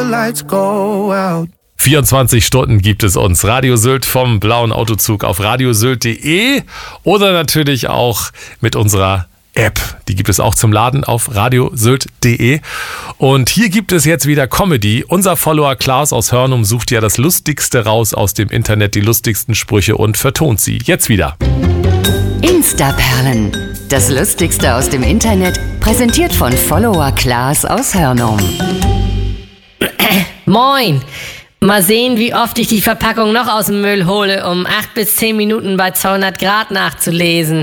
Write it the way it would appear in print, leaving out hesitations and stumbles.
lights go out. 24 Stunden gibt es uns. Radio Sylt vom blauen Autozug auf radiosylt.de oder natürlich auch mit unserer App. Die gibt es auch zum Laden auf radiosylt.de. Und hier gibt es jetzt wieder Comedy. Unser Follower Klaas aus Hörnum sucht ja das Lustigste raus aus dem Internet, die lustigsten Sprüche und vertont sie. Jetzt wieder. Instaperlen. Das Lustigste aus dem Internet, präsentiert von Follower Klaas aus Hörnum. Moin! Mal sehen, wie oft ich die Verpackung noch aus dem Müll hole, um 8 bis 10 Minuten bei 200 Grad nachzulesen.